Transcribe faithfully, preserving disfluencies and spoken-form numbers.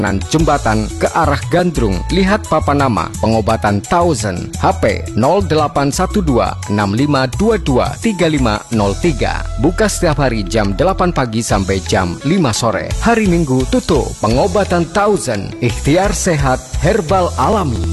Jembatan ke arah Gandrung. Lihat papan nama. Pengobatan Thousand. H P nol delapan satu dua enam lima dua dua tiga lima nol tiga. Buka setiap hari jam delapan pagi sampai jam lima sore. Hari Minggu tutup. Pengobatan Thousand. Ikhtiar sehat herbal alami.